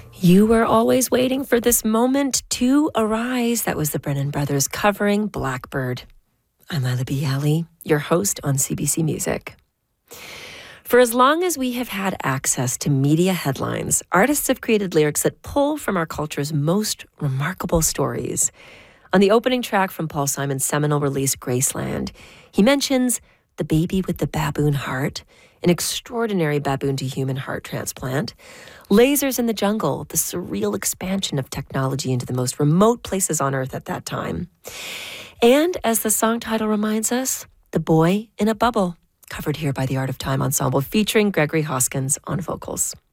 You were always waiting for this moment to arise. That was the Brennan Brothers covering Blackbird. I'm Lila Bialy, your host on CBC Music. For as long as we have had access to media headlines, artists have created lyrics that pull from our culture's most remarkable stories. On the opening track from Paul Simon's seminal release, Graceland, he mentions the baby with the baboon heart, an extraordinary baboon-to-human heart transplant, lasers in the jungle, the surreal expansion of technology into the most remote places on Earth at that time. And, as the song title reminds us, The Boy in a Bubble, covered here by the Art of Time Ensemble, featuring Gregory Hoskins on vocals.